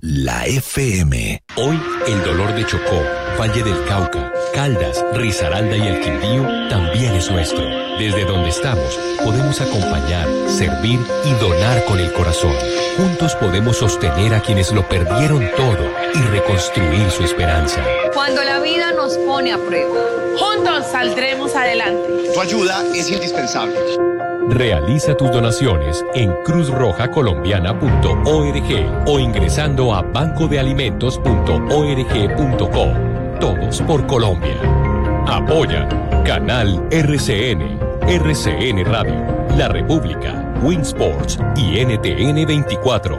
La FM. Hoy el dolor de Chocó, Valle del Cauca, Caldas, Risaralda y el Quindío también es nuestro. Desde donde estamos podemos acompañar, servir y donar con el corazón. Juntos podemos sostener a quienes lo perdieron todo y reconstruir su esperanza. Cuando la vida nos pone a prueba, juntos saldremos adelante. Tu ayuda es indispensable. Realiza tus donaciones en cruzrojacolombiana.org o ingresando a bancodealimentos.org.co. Todos por Colombia. Apoya Canal RCN, RCN Radio, La República, Winsports y NTN 24.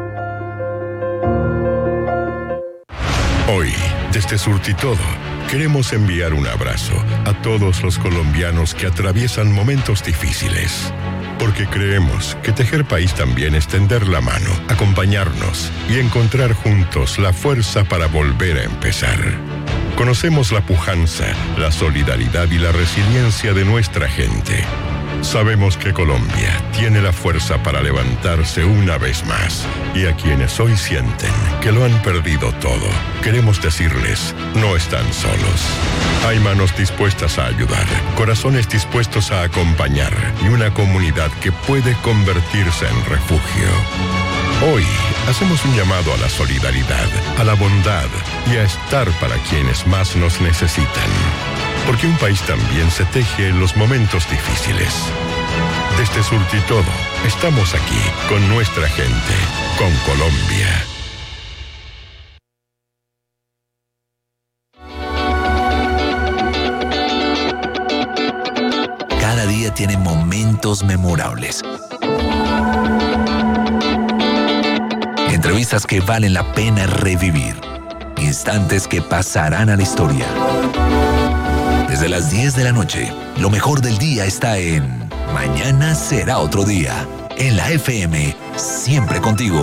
Hoy, desde Surtitodo, queremos enviar un abrazo a todos los colombianos que atraviesan momentos difíciles. Porque creemos que tejer país también es tender la mano, acompañarnos y encontrar juntos la fuerza para volver a empezar. Conocemos la pujanza, la solidaridad y la resiliencia de nuestra gente. Sabemos que Colombia tiene la fuerza para levantarse una vez más. Y a quienes hoy sienten que lo han perdido todo, queremos decirles, no están solos. Hay manos dispuestas a ayudar, corazones dispuestos a acompañar y una comunidad que puede convertirse en refugio. Hoy hacemos un llamado a la solidaridad, a la bondad y a estar para quienes más nos necesitan. Porque un país también se teje en los momentos difíciles. Desde Surtitodo, estamos aquí con nuestra gente, con Colombia. Cada día tiene momentos memorables. Entrevistas que valen la pena revivir. Instantes que pasarán a la historia. Desde las 10 de la noche, lo mejor del día está en Mañana será otro día. En la FM, siempre contigo.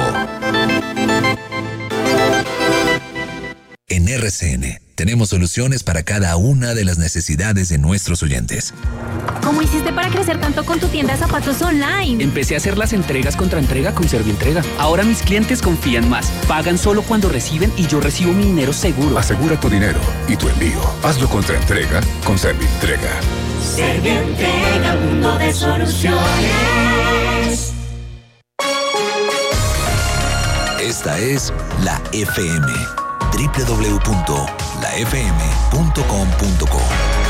En RCN, tenemos soluciones para cada una de las necesidades de nuestros oyentes. ¿Cómo hiciste para crecer tanto con tu tienda de zapatos online? Empecé a hacer las entregas contra entrega con Servientrega. Ahora mis clientes confían más. Pagan solo cuando reciben y yo recibo mi dinero seguro. Asegura tu dinero y tu envío. Hazlo contra entrega con Servientrega. Servientrega, mundo de soluciones. Esta es la FM. www.lafm.com.co.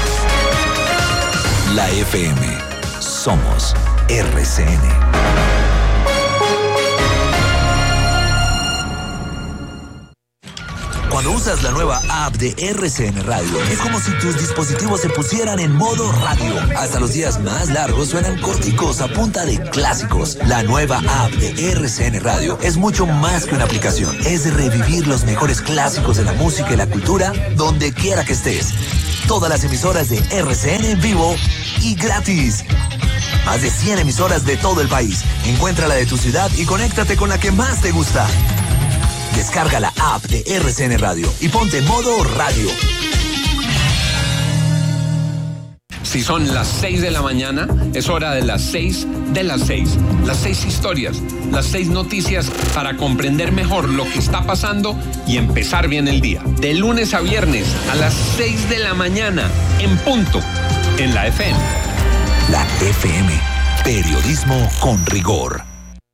La FM. Somos RCN. Cuando usas la nueva app de RCN Radio, es como si tus dispositivos se pusieran en modo radio. Hasta los días más largos suenan corticos a punta de clásicos. La nueva app de RCN Radio es mucho más que una aplicación. Es de revivir los mejores clásicos de la música y la cultura donde quiera que estés. Todas las emisoras de RCN en vivo y gratis. Más de 100 emisoras de todo el país. Encuentra la de tu ciudad y conéctate con la que más te gusta. Descarga la app de RCN Radio y ponte modo radio. Si son las 6 de la mañana, es hora de las 6 de las 6. Las 6 historias, las 6 noticias para comprender mejor lo que está pasando y empezar bien el día. De lunes a viernes a las 6 de la mañana, en punto, en la FM. La FM, periodismo con rigor.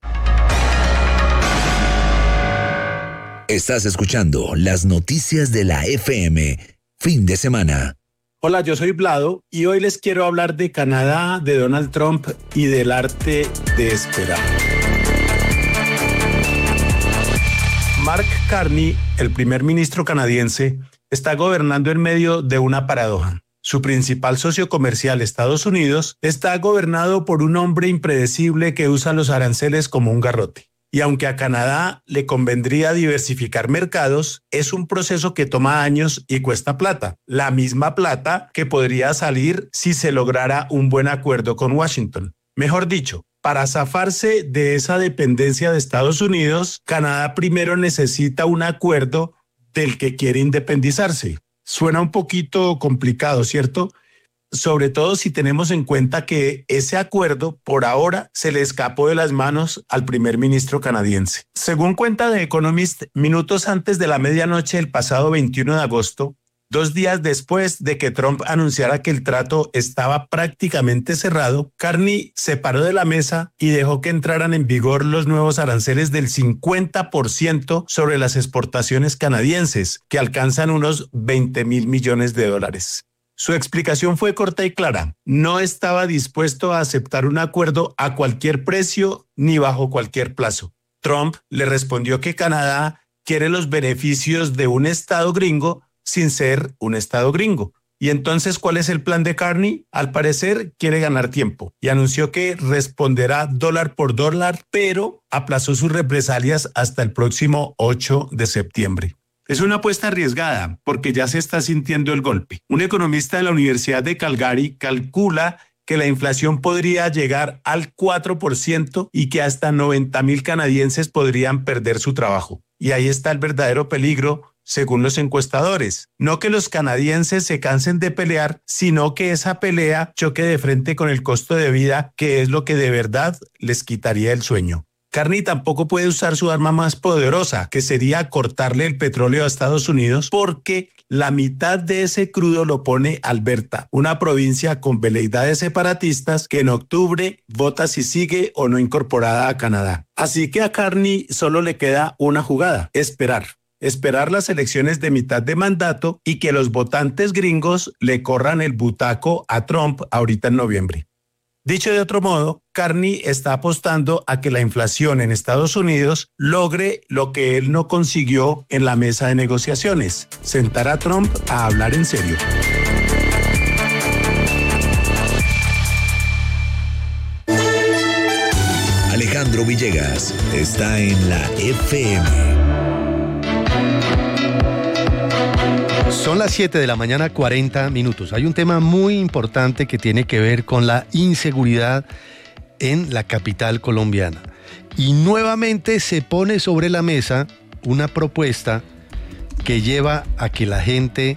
Estás escuchando las noticias de la FM, fin de semana. Hola, yo soy Vlado y hoy les quiero hablar de Canadá, de Donald Trump y del arte de esperar. Mark Carney, el primer ministro canadiense, está gobernando en medio de una paradoja. Su principal socio comercial, Estados Unidos, está gobernado por un hombre impredecible que usa los aranceles como un garrote. Y aunque a Canadá le convendría diversificar mercados, es un proceso que toma años y cuesta plata. La misma plata que podría salir si se lograra un buen acuerdo con Washington. Mejor dicho, para zafarse de esa dependencia de Estados Unidos, Canadá primero necesita un acuerdo del que quiere independizarse. Suena un poquito complicado, ¿cierto? sobre todo si tenemos en cuenta que ese acuerdo por ahora se le escapó de las manos al primer ministro canadiense. Según cuenta The Economist, minutos antes de la medianoche del pasado 21 de agosto, 2 días después de que Trump anunciara que el trato estaba prácticamente cerrado, Carney se paró de la mesa y dejó que entraran en vigor los nuevos aranceles del 50% sobre las exportaciones canadienses, que alcanzan unos $20,000 millones. Su explicación fue corta y clara. No estaba dispuesto a aceptar un acuerdo a cualquier precio ni bajo cualquier plazo. Trump le respondió que Canadá quiere los beneficios de un estado gringo sin ser un estado gringo. Y entonces, ¿cuál es el plan de Carney? Al parecer, quiere ganar tiempo y anunció que responderá dólar por dólar, pero aplazó sus represalias hasta el próximo 8 de septiembre. Es una apuesta arriesgada porque ya se está sintiendo el golpe. Un economista de la Universidad de Calgary calcula que la inflación podría llegar al 4% y que hasta 90,000 canadienses podrían perder su trabajo. Y ahí está el verdadero peligro, según los encuestadores. No que los canadienses se cansen de pelear, sino que esa pelea choque de frente con el costo de vida, que es lo que de verdad les quitaría el sueño. Carney tampoco puede usar su arma más poderosa, que sería cortarle el petróleo a Estados Unidos, porque la mitad de ese crudo lo pone Alberta, una provincia con veleidades separatistas que en octubre vota si sigue o no incorporada a Canadá. Así que a Carney solo le queda una jugada: esperar las elecciones de mitad de mandato y que los votantes gringos le corran el butaco a Trump ahorita en noviembre. Dicho de otro modo, Carney está apostando a que la inflación en Estados Unidos logre lo que él no consiguió en la mesa de negociaciones: sentar a Trump a hablar en serio. Alejandro Villegas está en la FM. Son las 7 de la mañana, 40 minutos. Hay un tema muy importante que tiene que ver con la inseguridad en la capital colombiana. Y nuevamente se pone sobre la mesa una propuesta que lleva a que la gente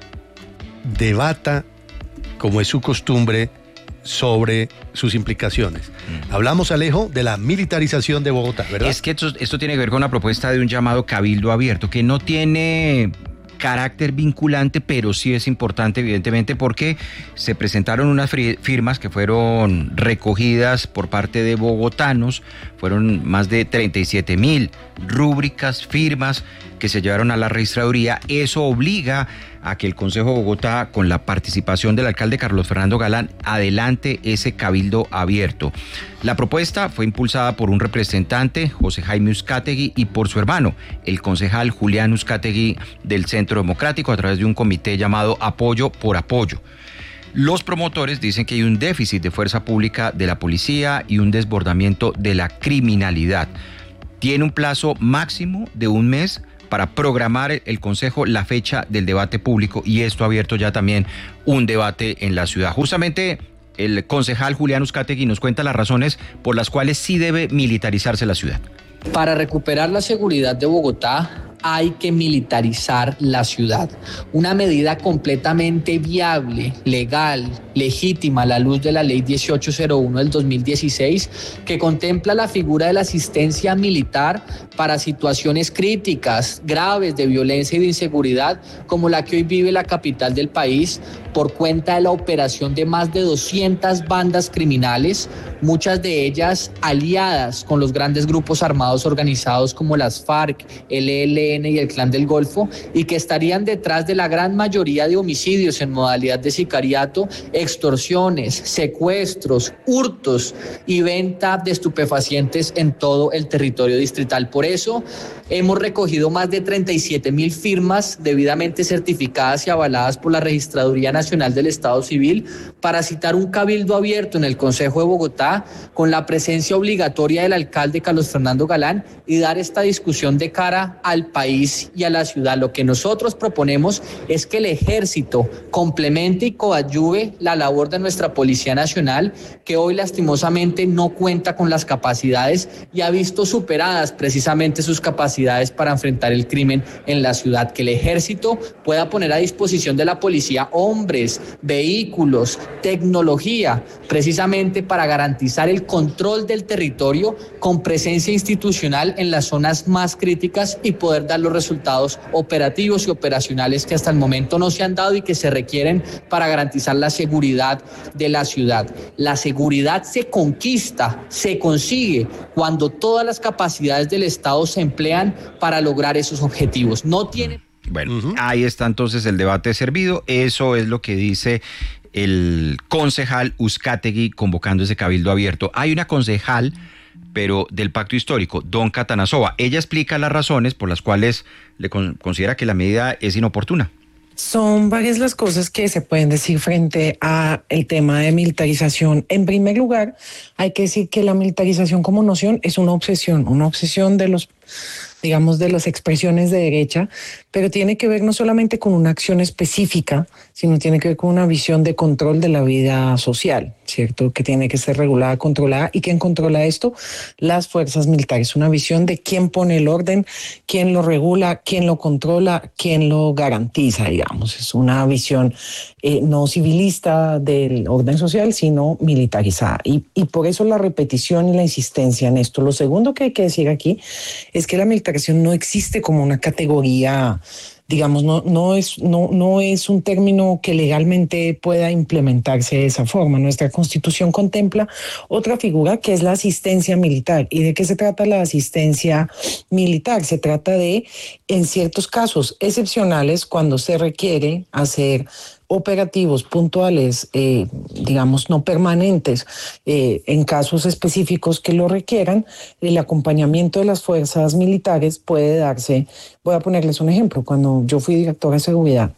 debata, como es su costumbre, sobre sus implicaciones. Hablamos, Alejo, de la militarización de Bogotá, ¿verdad? Es que esto tiene que ver con una propuesta de un llamado cabildo abierto, que no tiene carácter vinculante, pero sí es importante, evidentemente, porque se presentaron unas firmas que fueron recogidas por parte de bogotanos. Fueron más de 37,000 rúbricas, firmas que se llevaron a la registraduría. Eso obliga a que el Consejo de Bogotá, con la participación del alcalde Carlos Fernando Galán, adelante ese cabildo abierto. La propuesta fue impulsada por un representante, José Jaime Uzcategui, y por su hermano, el concejal Julián Uzcategui del Centro Democrático, a través de un comité llamado Apoyo por Apoyo. Los promotores dicen que hay un déficit de fuerza pública de la policía y un desbordamiento de la criminalidad. Tiene un plazo máximo de 1 mes para programar el Consejo la fecha del debate público, y esto ha abierto ya también un debate en la ciudad. Justamente el concejal Julián Uzcategui nos cuenta las razones por las cuales sí debe militarizarse la ciudad. Para recuperar la seguridad de Bogotá hay que militarizar la ciudad. Una medida completamente viable, legal, legítima a la luz de la Ley 1801 del 2016, que contempla la figura de la asistencia militar para situaciones críticas, graves de violencia y de inseguridad, como la que hoy vive la capital del país, por cuenta de la operación de más de 200 bandas criminales, muchas de ellas aliadas con los grandes grupos armados organizados como las FARC, el ELN y el Clan del Golfo, y que estarían detrás de la gran mayoría de homicidios en modalidad de sicariato, extorsiones, secuestros, hurtos y venta de estupefacientes en todo el territorio distrital. Por eso hemos recogido más de 37,000 firmas debidamente certificadas y avaladas por la Registraduría Nacional del Estado Civil para citar un cabildo abierto en el Consejo de Bogotá, con la presencia obligatoria del alcalde Carlos Fernando Galán, y dar esta discusión de cara al país y a la ciudad. Lo que nosotros proponemos es que el ejército complemente y coadyuve la labor de nuestra Policía Nacional, que hoy lastimosamente no cuenta con las capacidades y ha visto superadas precisamente sus capacidades para enfrentar el crimen en la ciudad. Que el ejército pueda poner a disposición de la policía hombres, hombres, vehículos, tecnología, precisamente para garantizar el control del territorio con presencia institucional en las zonas más críticas y poder dar los resultados operativos y operacionales que hasta el momento no se han dado y que se requieren para garantizar la seguridad de la ciudad. La seguridad se conquista, se consigue cuando todas las capacidades del Estado se emplean para lograr esos objetivos. No tiene... Bueno, ahí está entonces el debate servido. Eso es lo que dice el concejal Uzcategui convocando ese cabildo abierto. Hay una concejal, pero del Pacto Histórico, Donka Atanasova. Ella explica las razones por las cuales le considera que la medida es inoportuna. Son varias las cosas que se pueden decir frente a el tema de militarización. En primer lugar, hay que decir que la militarización como noción es una obsesión de los, digamos, de las expresiones de derecha, pero tiene que ver no solamente con una acción específica, sino tiene que ver con una visión de control de la vida social, ¿cierto? Que tiene que ser regulada, controlada. ¿Y quién controla esto? Las fuerzas militares. Una visión de quién pone el orden, quién lo regula, quién lo controla, quién lo garantiza, digamos. Es una visión no civilista del orden social, sino militarizada. Y por eso la repetición y la insistencia en esto. Lo segundo que hay que decir aquí es que la militarización no existe como una categoría, digamos, no es un término que legalmente pueda implementarse de esa forma. Nuestra Constitución contempla otra figura que es la asistencia militar. ¿Y de qué se trata la asistencia militar? Se trata de, en ciertos casos excepcionales, cuando se requiere hacer operativos puntuales, digamos, no permanentes, en casos específicos que lo requieran, el acompañamiento de las fuerzas militares puede darse. Voy a ponerles un ejemplo. Cuando yo fui directora de seguridad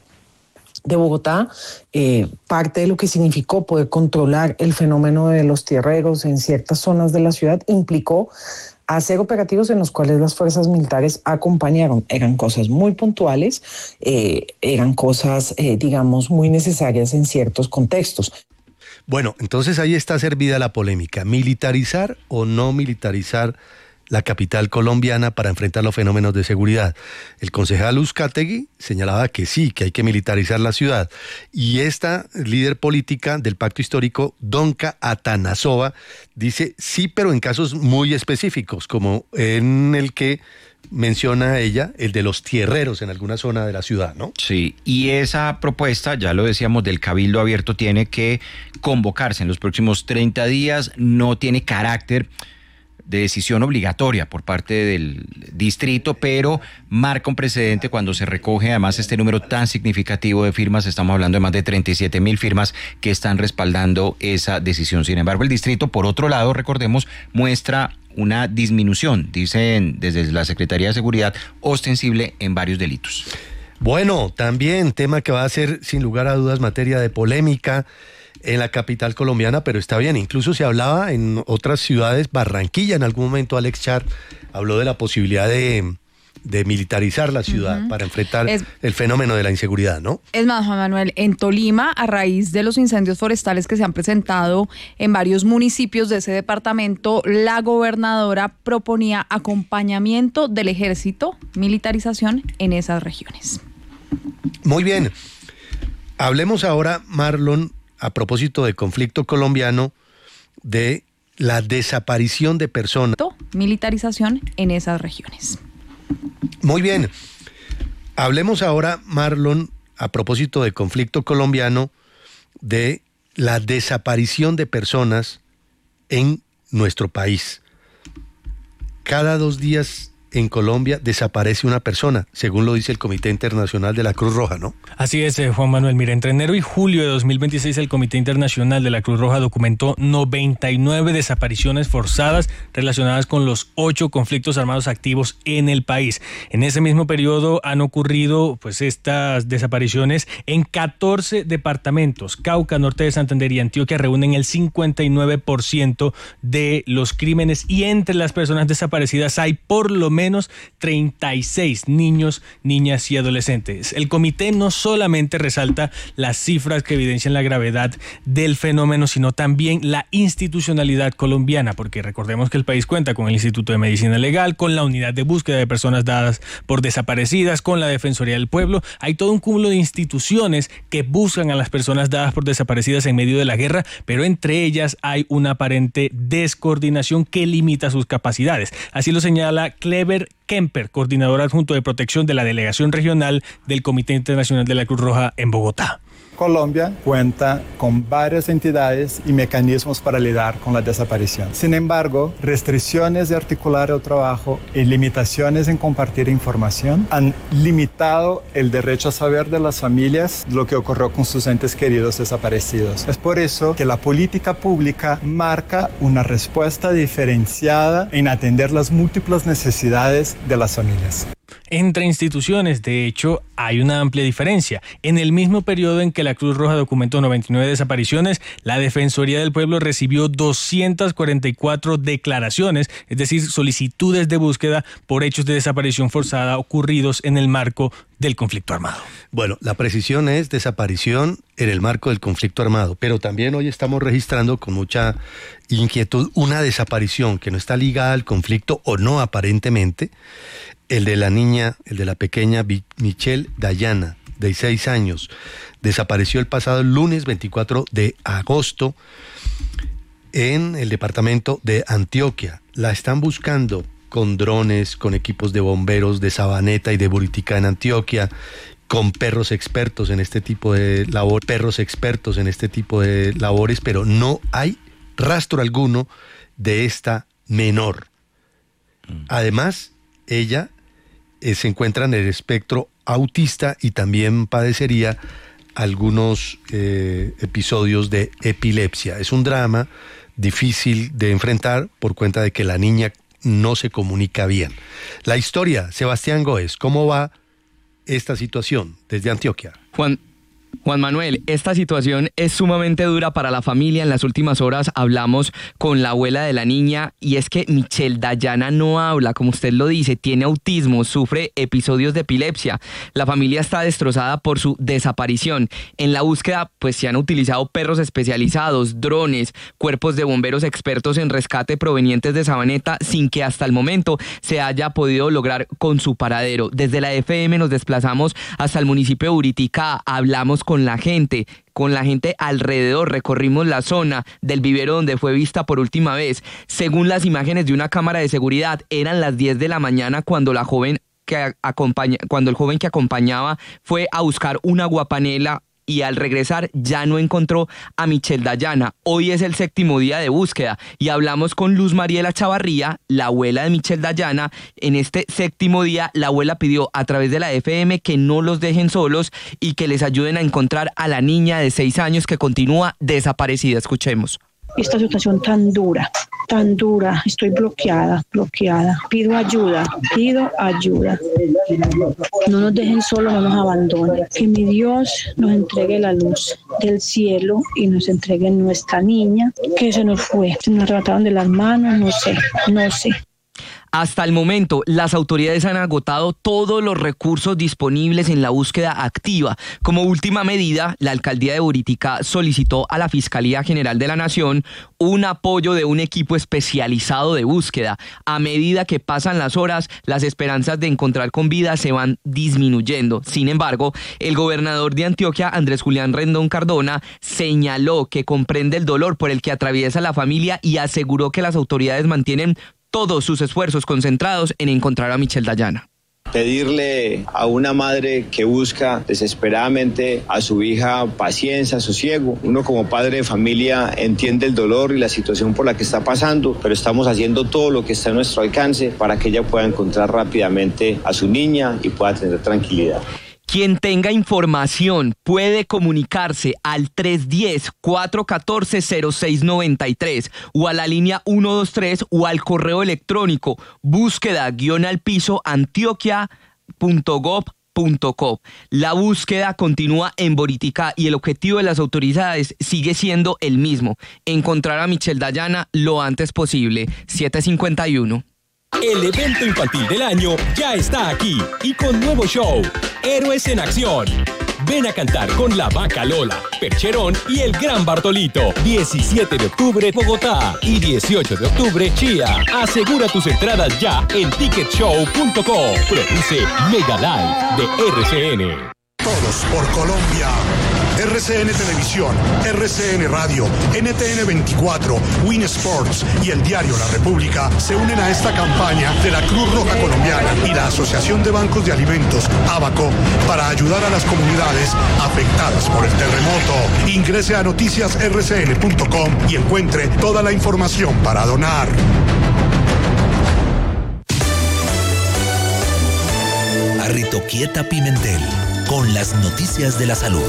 de Bogotá, parte de lo que significó poder controlar el fenómeno de los tierreros en ciertas zonas de la ciudad implicó hacer operativos en los cuales las fuerzas militares acompañaron. Eran cosas muy puntuales, eran cosas, digamos, muy necesarias en ciertos contextos. Bueno, entonces ahí está servida la polémica. ¿Militarizar o no militarizar la capital colombiana para enfrentar los fenómenos de seguridad? El concejal Uzcategui señalaba que sí, que hay que militarizar la ciudad. Y esta líder política del Pacto Histórico, Donka Atanasova, dice sí, pero en casos muy específicos, como en el que menciona ella, el de los tierreros en alguna zona de la ciudad, ¿no? Sí, y esa propuesta, ya lo decíamos, del Cabildo Abierto tiene que convocarse en los próximos 30 días, no tiene carácter de decisión obligatoria por parte del distrito, pero marca un precedente cuando se recoge además este número tan significativo de firmas. Estamos hablando de más de 37,000 firmas que están respaldando esa decisión. Sin embargo, el distrito, por otro lado, recordemos, muestra una disminución, dicen desde la Secretaría de Seguridad, ostensible en varios delitos. Bueno, también tema que va a ser sin lugar a dudas materia de polémica en la capital colombiana, pero está bien, incluso se hablaba en otras ciudades. Barranquilla en algún momento, Alex Char habló de la posibilidad de militarizar la ciudad para enfrentar el fenómeno de la inseguridad, ¿no? Es más, Juan Manuel, en Tolima, a raíz de los incendios forestales que se han presentado en varios municipios de ese departamento, la gobernadora proponía acompañamiento del ejército, militarización en esas regiones. Muy bien. Hablemos ahora, Marlon, a propósito del conflicto colombiano, de la desaparición de personas. Militarización en esas regiones. Muy bien. Hablemos ahora, Marlon, a propósito del conflicto colombiano, de la desaparición de personas en nuestro país. Cada 2 días en Colombia desaparece una persona, según lo dice el Comité Internacional de la Cruz Roja, ¿no? Así es, Juan Manuel. Mira, entre enero y julio de 2026 el Comité Internacional de la Cruz Roja documentó 99 desapariciones forzadas relacionadas con los 8 conflictos armados activos en el país. En ese mismo periodo han ocurrido pues estas desapariciones en 14 departamentos. Cauca, Norte de Santander y Antioquia reúnen el 59% de los crímenes, y entre las personas desaparecidas hay por lo menos menos 36 niños, niñas y adolescentes. El comité no solamente resalta las cifras que evidencian la gravedad del fenómeno, sino también la institucionalidad colombiana, porque recordemos que el país cuenta con el Instituto de Medicina Legal, con la Unidad de Búsqueda de Personas Dadas por Desaparecidas, con la Defensoría del Pueblo. Hay todo un cúmulo de instituciones que buscan a las personas dadas por desaparecidas en medio de la guerra, pero entre ellas hay una aparente descoordinación que limita sus capacidades. Así lo señala Clever Kemper, coordinador adjunto de protección de la Delegación Regional del Comité Internacional de la Cruz Roja en Bogotá. Colombia cuenta con varias entidades y mecanismos para lidiar con la desaparición. Sin embargo, restricciones de articular el trabajo y limitaciones en compartir información han limitado el derecho a saber de las familias lo que ocurrió con sus entes queridos desaparecidos. Es por eso que la política pública marca una respuesta diferenciada en atender las múltiples necesidades de las familias. Entre instituciones, de hecho, hay una amplia diferencia. En el mismo periodo en que la Cruz Roja documentó 99 desapariciones, la Defensoría del Pueblo recibió 244 declaraciones, es decir, solicitudes de búsqueda por hechos de desaparición forzada ocurridos en el marco del conflicto armado. Bueno, la precisión es desaparición en el marco del conflicto armado, pero también hoy estamos registrando con mucha inquietud una desaparición que no está ligada al conflicto o no aparentemente. El de la pequeña Michelle Dayana, de 6 años, desapareció el pasado lunes 24 de agosto en el departamento de Antioquia. La están buscando con drones, con equipos de bomberos de Sabaneta y de Buriticá en Antioquia, con perros expertos en este tipo de labores, pero no hay rastro alguno de esta menor. Además, ella se encuentra en el espectro autista y también padecería algunos episodios de epilepsia. Es un drama difícil de enfrentar por cuenta de que la niña no se comunica bien. La historia, Sebastián Góez, ¿cómo va esta situación desde Antioquia? Juan Manuel, esta situación es sumamente dura para la familia. En las últimas horas hablamos con la abuela de la niña y es que Michelle Dayana no habla, como usted lo dice, tiene autismo, sufre episodios de epilepsia. La familia está destrozada por su desaparición. En la búsqueda, pues se han utilizado perros especializados, drones, cuerpos de bomberos expertos en rescate provenientes de Sabaneta, sin que hasta el momento se haya podido lograr con su paradero. Desde la FM nos desplazamos hasta el municipio de Buriticá, hablamos con la gente alrededor, recorrimos la zona del vivero donde fue vista por última vez. Según las imágenes de una cámara de seguridad, eran las 10 de la mañana cuando el joven que acompañaba fue a buscar una aguapanela y al regresar ya no encontró a Michelle Dayana. Hoy es el 7º día de búsqueda y hablamos con Luz Mariela Chavarría, la abuela de Michelle Dayana. En este 7º día, la abuela pidió a través de la FM que no los dejen solos y que les ayuden a encontrar a la niña de 6 años que continúa desaparecida. Escuchemos. Esta situación tan dura, estoy bloqueada. Pido ayuda. No nos dejen solos, no nos abandonen. Que mi Dios nos entregue la luz del cielo y nos entregue nuestra niña, que se nos fue, se nos arrebataron de las manos, no sé. Hasta el momento, las autoridades han agotado todos los recursos disponibles en la búsqueda activa. Como última medida, la alcaldía de Buriticá solicitó a la Fiscalía General de la Nación un apoyo de un equipo especializado de búsqueda. A medida que pasan las horas, las esperanzas de encontrar con vida se van disminuyendo. Sin embargo, el gobernador de Antioquia, Andrés Julián Rendón Cardona, señaló que comprende el dolor por el que atraviesa la familia y aseguró que las autoridades mantienen todos sus esfuerzos concentrados en encontrar a Michelle Dayana. Pedirle a una madre que busca desesperadamente a su hija paciencia, sosiego. Uno como padre de familia entiende el dolor y la situación por la que está pasando, pero estamos haciendo todo lo que está a nuestro alcance para que ella pueda encontrar rápidamente a su niña y pueda tener tranquilidad. Quien tenga información puede comunicarse al 310-414-0693 o a la línea 123 o al correo electrónico búsqueda-antioquia.gov.co. La búsqueda continúa en Buriticá y el objetivo de las autoridades sigue siendo el mismo: encontrar a Michelle Dayana lo antes posible. 7:51. El evento infantil del año ya está aquí y con nuevo show, Héroes en Acción. Ven a cantar con la Vaca Lola, Percherón y el Gran Bartolito. 17 de octubre, Bogotá y 18 de octubre, Chía. Asegura tus entradas ya en ticketshow.co. Produce Mega Live de RCN. Todos por Colombia. RCN Televisión, RCN Radio, NTN 24, Win Sports y el diario La República se unen a esta campaña de la Cruz Roja Colombiana y la Asociación de Bancos de Alimentos, ABACO, para ayudar a las comunidades afectadas por el terremoto. Ingrese a noticiasrcn.com y encuentre toda la información para donar. Arritoquieta Pimentel, con las noticias de la salud.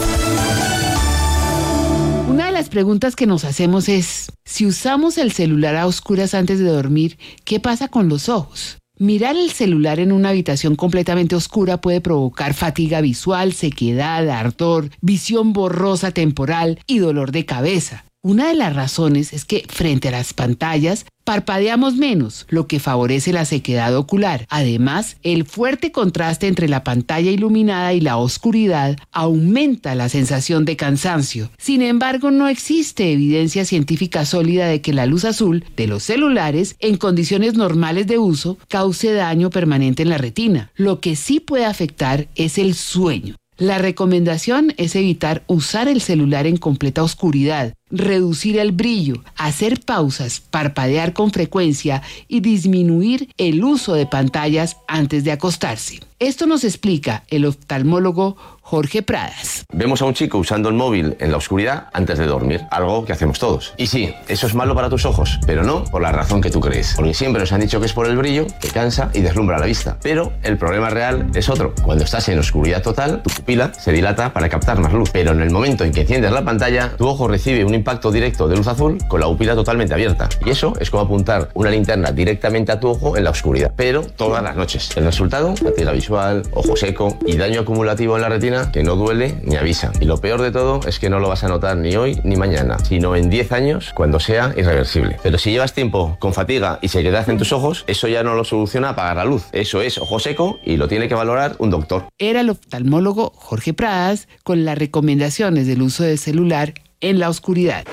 Una de las preguntas que nos hacemos es, si usamos el celular a oscuras antes de dormir, ¿qué pasa con los ojos? Mirar el celular en una habitación completamente oscura puede provocar fatiga visual, sequedad, ardor, visión borrosa temporal y dolor de cabeza. Una de las razones es que frente a las pantallas parpadeamos menos, lo que favorece la sequedad ocular. Además, el fuerte contraste entre la pantalla iluminada y la oscuridad aumenta la sensación de cansancio. Sin embargo, no existe evidencia científica sólida de que la luz azul de los celulares, en condiciones normales de uso, cause daño permanente en la retina. Lo que sí puede afectar es el sueño. La recomendación es evitar usar el celular en completa oscuridad, reducir el brillo, hacer pausas, parpadear con frecuencia y disminuir el uso de pantallas antes de acostarse. Esto nos explica el oftalmólogo Jorge Pradas. Vemos a un chico usando el móvil en la oscuridad antes de dormir, algo que hacemos todos. Y sí, eso es malo para tus ojos, pero no por la razón que tú crees. Porque siempre nos han dicho que es por el brillo, que cansa y deslumbra la vista. Pero el problema real es otro. Cuando estás en oscuridad total, tu pupila se dilata para captar más luz. Pero en el momento en que enciendes la pantalla, tu ojo recibe un impacto directo de luz azul con la pupila totalmente abierta. Y eso es como apuntar una linterna directamente a tu ojo en la oscuridad, pero todas las noches. El resultado, fatiga visual, ojo seco y daño acumulativo en la retina que no duele ni avisa. Y lo peor de todo es que no lo vas a notar ni hoy ni mañana, sino en 10 años cuando sea irreversible. Pero si llevas tiempo con fatiga y sequedad en tus ojos, eso ya no lo soluciona apagar la luz. Eso es ojo seco y lo tiene que valorar un doctor. Era el oftalmólogo Jorge Pradas con las recomendaciones del uso del celular en la oscuridad.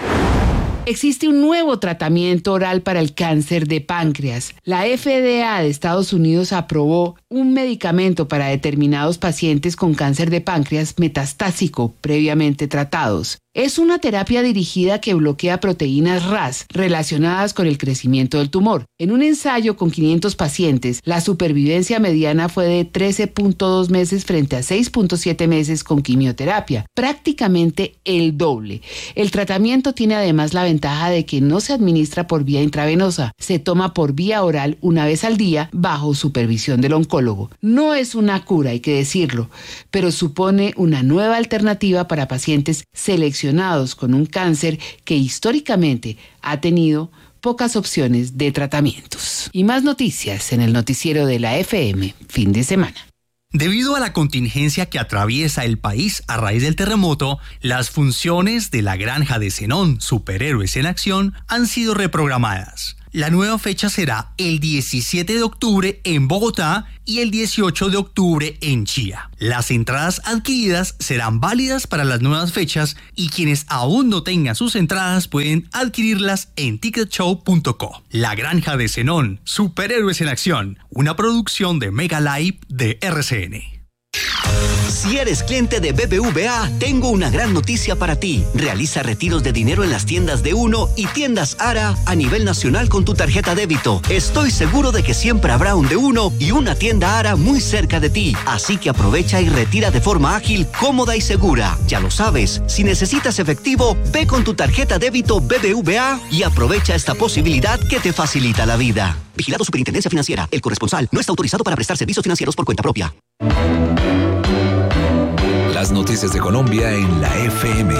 Existe un nuevo tratamiento oral para el cáncer de páncreas. La FDA de Estados Unidos aprobó un medicamento para determinados pacientes con cáncer de páncreas metastásico previamente tratados. Es una terapia dirigida que bloquea proteínas RAS relacionadas con el crecimiento del tumor. En un ensayo con 500 pacientes, la supervivencia mediana fue de 13.2 meses frente a 6.7 meses con quimioterapia, prácticamente el doble. El tratamiento tiene además la ventaja de que no se administra por vía intravenosa, se toma por vía oral una vez al día bajo supervisión del oncólogo. No es una cura, hay que decirlo, pero supone una nueva alternativa para pacientes seleccionados con un cáncer que históricamente ha tenido pocas opciones de tratamientos. Y más noticias en el noticiero de la FM, fin de semana. Debido a la contingencia que atraviesa el país a raíz del terremoto, las funciones de la Granja de Zenón, Superhéroes en Acción, han sido reprogramadas. La nueva fecha será el 17 de octubre en Bogotá y el 18 de octubre en Chía. Las entradas adquiridas serán válidas para las nuevas fechas y quienes aún no tengan sus entradas pueden adquirirlas en ticketshow.co. La Granja de Zenón, Superhéroes en Acción, una producción de Mega Live de RCN. Si eres cliente de BBVA, tengo una gran noticia para ti. Realiza retiros de dinero en las tiendas de Uno y tiendas Ara a nivel nacional con tu tarjeta débito. Estoy seguro de que siempre habrá un de Uno y una tienda Ara muy cerca de ti. Así que aprovecha y retira de forma ágil, cómoda y segura. Ya lo sabes, si necesitas efectivo, ve con tu tarjeta débito BBVA y aprovecha esta posibilidad que te facilita la vida. Vigilado Superintendencia Financiera. El corresponsal no está autorizado para prestar servicios financieros por cuenta propia. Las noticias de Colombia en la FM.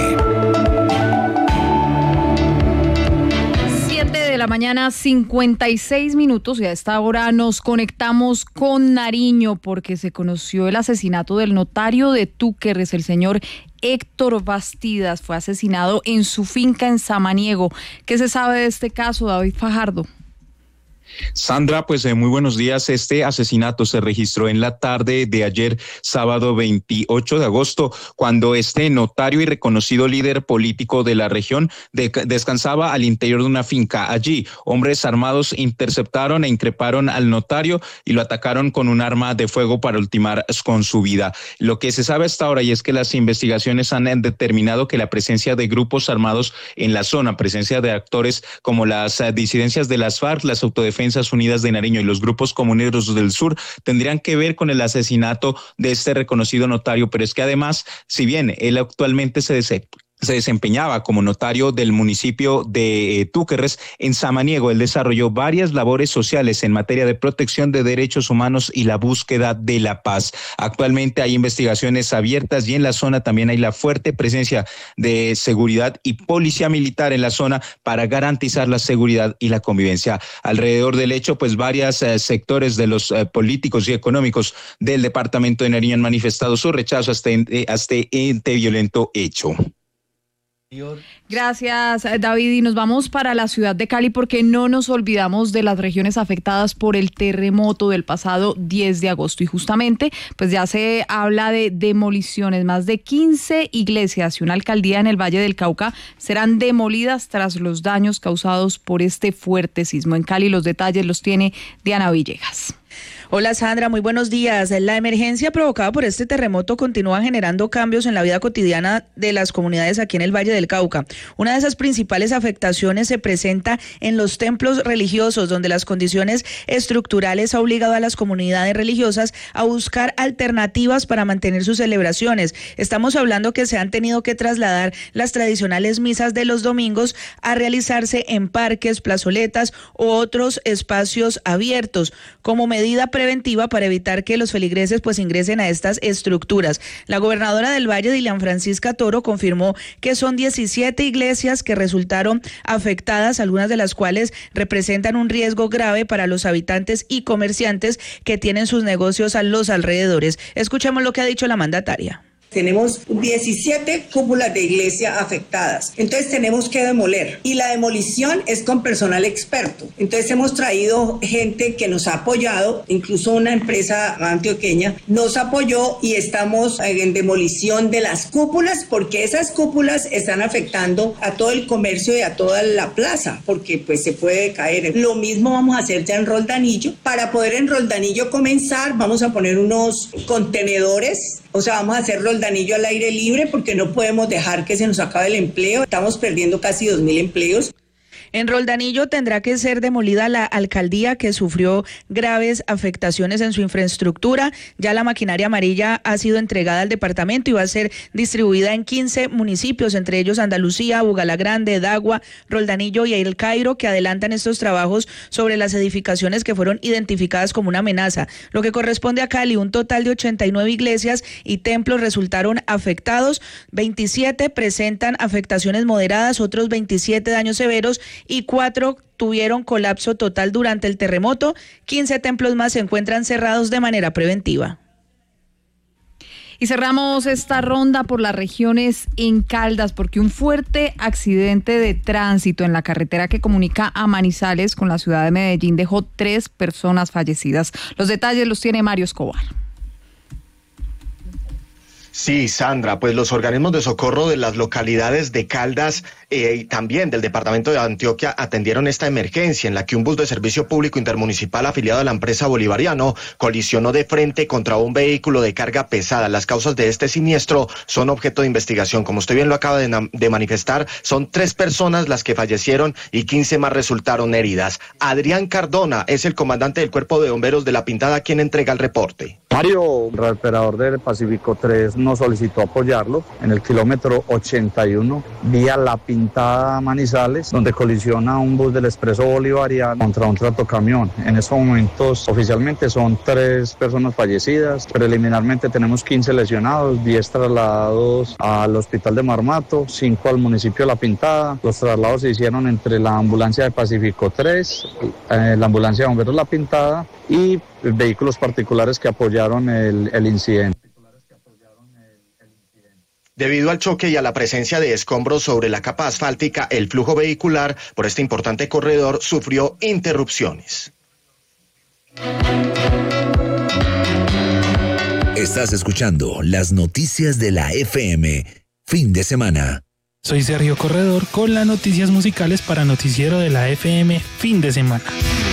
7 de la mañana, 56 minutos, y a esta hora nos conectamos con Nariño porque se conoció el asesinato del notario de Túquerres, el señor Héctor Bastidas. Fue asesinado en su finca en Samaniego. ¿Qué se sabe de este caso, David Fajardo? Sandra, pues muy buenos días. Este asesinato se registró en la tarde de ayer, sábado 28 de agosto, cuando este notario y reconocido líder político de la región descansaba al interior de una finca. Allí, hombres armados interceptaron e increparon al notario y lo atacaron con un arma de fuego para ultimar con su vida. Lo que se sabe hasta ahora y es que las investigaciones han determinado que la presencia de grupos armados en la zona, presencia de actores como las disidencias de las FARC, las Autodefensas Unidas de Nariño y los grupos comuneros del sur tendrían que ver con el asesinato de este reconocido notario, pero es que además, si bien él actualmente se desempeñaba como notario del municipio de Túquerres, en Samaniego él desarrolló varias labores sociales en materia de protección de derechos humanos y la búsqueda de la paz. Actualmente hay investigaciones abiertas y en la zona también hay la fuerte presencia de seguridad y policía militar en la zona para garantizar la seguridad y la convivencia. Alrededor del hecho, pues varios sectores de los políticos y económicos del departamento de Nariño han manifestado su rechazo a este violento hecho. Gracias, David, y nos vamos para la ciudad de Cali porque no nos olvidamos de las regiones afectadas por el terremoto del pasado 10 de agosto y justamente pues ya se habla de demoliciones. Más de 15 iglesias y una alcaldía en el Valle del Cauca serán demolidas tras los daños causados por este fuerte sismo. En Cali los detalles los tiene Diana Villegas. Hola Sandra, muy buenos días. La emergencia provocada por este terremoto continúa generando cambios en la vida cotidiana de las comunidades aquí en el Valle del Cauca. Una de esas principales afectaciones se presenta en los templos religiosos, donde las condiciones estructurales han obligado a las comunidades religiosas a buscar alternativas para mantener sus celebraciones. Estamos hablando que se han tenido que trasladar las tradicionales misas de los domingos a realizarse en parques, plazoletas u otros espacios abiertos, como medida preventiva para evitar que los feligreses pues ingresen a estas estructuras. La gobernadora del Valle, Dilian Francisca Toro, confirmó que son 17 iglesias que resultaron afectadas, algunas de las cuales representan un riesgo grave para los habitantes y comerciantes que tienen sus negocios a los alrededores. Escuchemos lo que ha dicho la mandataria. Tenemos 17 cúpulas de iglesia afectadas, entonces tenemos que demoler y la demolición es con personal experto. Entonces hemos traído gente que nos ha apoyado, incluso una empresa antioqueña nos apoyó y estamos en demolición de las cúpulas porque esas cúpulas están afectando a todo el comercio y a toda la plaza porque pues se puede caer. Lo mismo vamos a hacer ya en Roldanillo. Para poder en Roldanillo comenzar vamos a poner unos contenedores, o sea, vamos a hacer Roldanillo al aire libre porque no podemos dejar que se nos acabe el empleo. Estamos perdiendo casi 2.000 empleos. En Roldanillo tendrá que ser demolida la alcaldía que sufrió graves afectaciones en su infraestructura. Ya la maquinaria amarilla ha sido entregada al departamento y va a ser distribuida en 15 municipios, entre ellos Andalucía, Bugalagrande, Dagua, Roldanillo y El Cairo, que adelantan estos trabajos sobre las edificaciones que fueron identificadas como una amenaza. Lo que corresponde a Cali, un total de 89 iglesias y templos resultaron afectados, 27 presentan afectaciones moderadas, otros 27 daños severos y 4 tuvieron colapso total durante el terremoto. 15 templos más se encuentran cerrados de manera preventiva. Y cerramos esta ronda por las regiones en Caldas, porque un fuerte accidente de tránsito en la carretera que comunica a Manizales con la ciudad de Medellín dejó 3 personas fallecidas. Los detalles los tiene Mario Escobar. Sí, Sandra, pues los organismos de socorro de las localidades de Caldas y también del departamento de Antioquia atendieron esta emergencia en la que un bus de servicio público intermunicipal afiliado a la empresa Bolivariano colisionó de frente contra un vehículo de carga pesada. Las causas de este siniestro son objeto de investigación. Como usted bien lo acaba de manifestar, son 3 personas las que fallecieron y 15 más resultaron heridas. Adrián Cardona es el comandante del Cuerpo de Bomberos de La Pintada quien entrega el reporte. Mario, el operador del Pacífico 3 nos solicitó apoyarlo en el kilómetro 81 vía La Pintada Manizales, donde colisiona un bus del Expreso Bolivariano contra un tractocamión. En estos momentos oficialmente son 3 personas fallecidas, preliminarmente tenemos 15 lesionados, 10 trasladados al hospital de Marmato, 5 al municipio de La Pintada. Los traslados se hicieron entre la ambulancia de Pacífico 3, la ambulancia de bomberos La Pintada y vehículos particulares que apoyaron el incidente. Debido al choque y a la presencia de escombros sobre la capa asfáltica, el flujo vehicular por este importante corredor sufrió interrupciones. Estás escuchando las noticias de la FM, fin de semana. Soy Sergio Corredor con las noticias musicales para Noticiero de la FM, fin de semana.